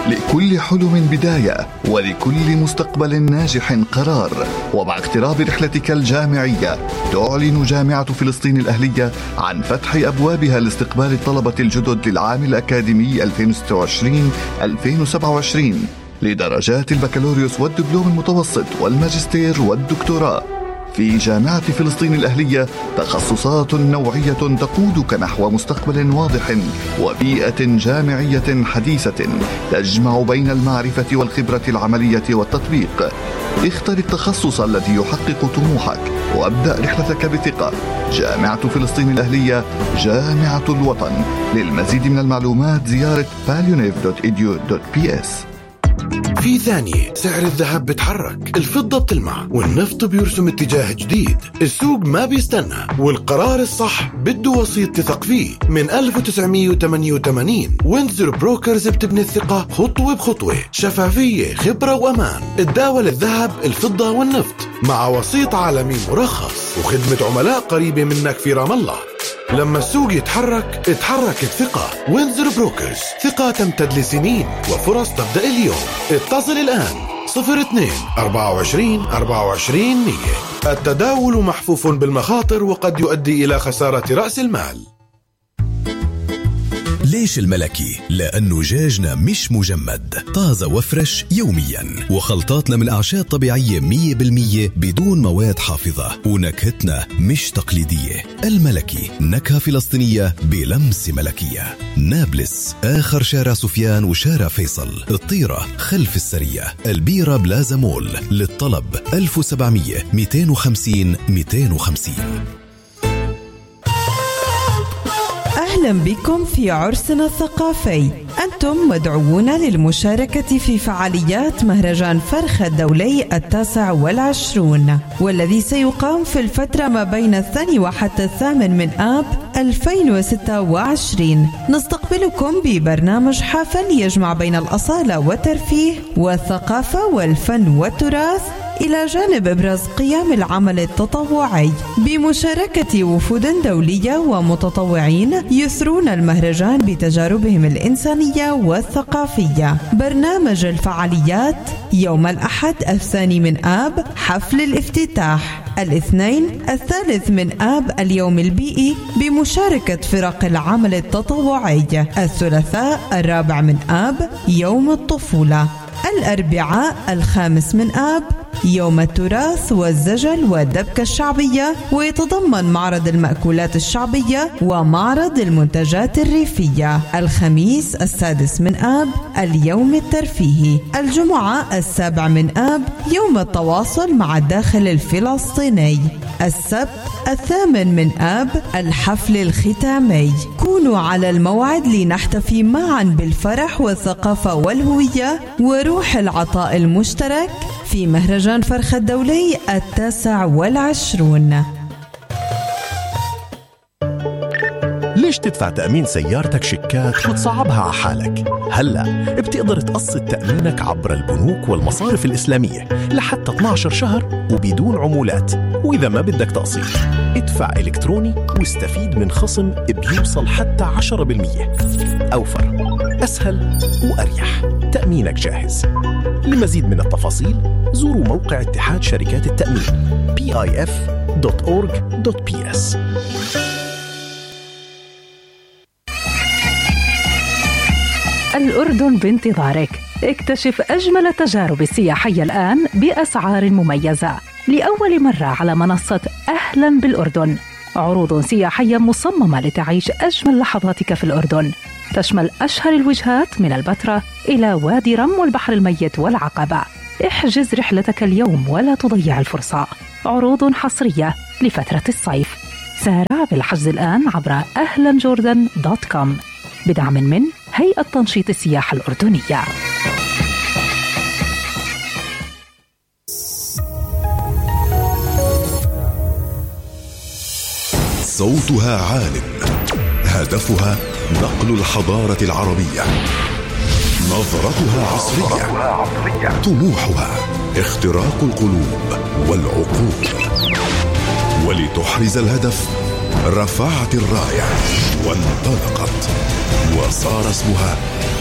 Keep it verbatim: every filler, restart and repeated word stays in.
لكل حلم بداية، ولكل مستقبل ناجح قرار. ومع اقتراب رحلتك الجامعية، تعلن جامعة فلسطين الأهلية عن فتح أبوابها لاستقبال الطلبة الجدد للعام الأكاديمي ألفين وستة وعشرين ألفين وسبعة وعشرين لدرجات البكالوريوس والدبلوم المتوسط والماجستير والدكتوراه. في جامعة فلسطين الأهلية تخصصات نوعية تقودك نحو مستقبل واضح وبيئة جامعية حديثة تجمع بين المعرفة والخبرة العملية والتطبيق. اختر التخصص الذي يحقق طموحك وابدأ رحلتك بثقة. جامعة فلسطين الأهلية، جامعة الوطن. للمزيد من المعلومات زيارة باليونيف دوت إي دي يو دوت بي إس. في ثانية سعر الذهب بتحرك، الفضة بتلمع، والنفط بيرسم اتجاه جديد. السوق ما بيستنى، والقرار الصح بده وسيط تثق فيه. من ألف وتسعمية وثمانية وثمانين وينزر بروكرز بتبني الثقة خطوة بخطوة، شفافية، خبرة وأمان. تداول الذهب، الفضة والنفط مع وسيط عالمي مرخص وخدمة عملاء قريبة منك في رام الله. لما السوق يتحرك اتحرك الثقة. وينزر بروكرز، ثقة تمتد لسنين وفرص تبدأ اليوم. اتصل الآن صفر اثنين أربعة وعشرين أربعة وعشرين مية. التداول محفوف بالمخاطر وقد يؤدي إلى خسارة رأس المال. ليش الملكي؟ لأنه دجاجنا مش مجمد، طازة وفرش يوميا، وخلطاتنا من أعشاب طبيعية مية بالمية بدون مواد حافظة، ونكهتنا مش تقليدية. الملكي، نكهة فلسطينية بلمسة ملكية. نابلس، آخر شارع سفيان وشارع فيصل. الطيرة خلف السرية. البيرة بلازا مول. للطلب ألف وسبعمية مئتين وخمسين مئتين وخمسين. أهلا بكم في عرسنا الثقافي. أنتم مدعوون للمشاركة في فعاليات مهرجان فرخ الدولي التاسع والعشرون، والذي سيقام في الفترة ما بين الثاني وحتى الثامن من آب ألفين وستة وعشرين. نستقبلكم ببرنامج حافل يجمع بين الأصالة والترفيه والثقافة والفن والتراث، إلى جانب إبراز قيام العمل التطوعي بمشاركة وفود دولية ومتطوعين يثرون المهرجان بتجاربهم الإنسانية والثقافية. برنامج الفعاليات: يوم الأحد الثاني من آب حفل الافتتاح، الاثنين الثالث من آب اليوم البيئي بمشاركة فرق العمل التطوعي، الثلاثاء الرابع من آب يوم الطفولة، الأربعاء الخامس من آب يوم التراث والزجل والدبكة الشعبية، ويتضمن معرض المأكولات الشعبية ومعرض المنتجات الريفية. الخميس السادس من آب اليوم الترفيهي. الجمعة السابع من آب يوم التواصل مع الداخل الفلسطيني. السبت الثامن من آب الحفل الختامي. كونوا على الموعد لنحتفي معا بالفرح والثقافة والهوية وروح العطاء المشترك في مهرجان فرخ الدولي التاسع والعشرون. ليش تدفع تأمين سيارتك شيكات وتصعبها على حالك؟ هلأ بتقدر تقسط تأمينك عبر البنوك والمصارف الإسلامية لحتى اثني عشر شهر وبدون عمولات. وإذا ما بدك تقسيط، ادفع إلكتروني واستفيد من خصم بيوصل حتى عشرة بالمية. أوفر، أسهل وأريح. تأمينك جاهز. لمزيد من التفاصيل زوروا موقع اتحاد شركات التأمين بي آي إف دوت أورج دوت بي إس. الأردن بانتظارك. اكتشف أجمل التجارب السياحية الآن بأسعار مميزة. لأول مرة على منصة أهلا بالأردن، عروض سياحية مصممة لتعيش أجمل لحظاتك في الأردن، تشمل أشهر الوجهات من البتراء إلى وادي رم والبحر الميت والعقبة. احجز رحلتك اليوم ولا تضيع الفرصة. عروض حصرية لفترة الصيف. سارع بالحجز الآن عبر أهلا جوردن دوت كوم بدعم من هيئة تنشيط السياحة الأردنية. صوتها عال، هدفها نقل الحضارة العربية، نظرتها عصرية، طموحها اختراق القلوب والعقول. ولتحرز الهدف رفعت الراية وانطلقت، وصار اسمها